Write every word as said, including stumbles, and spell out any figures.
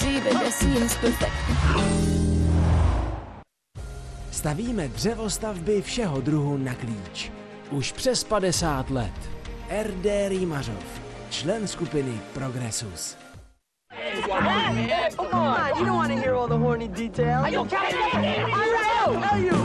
dříve desíns perfektně. Stavíme dřevostavby všeho druhu na klíč. Už přes padesát let. R D Rýmařov, člen skupiny Progressus. Hey, come on, you don't want to hear all the horny details. Are you kidding me?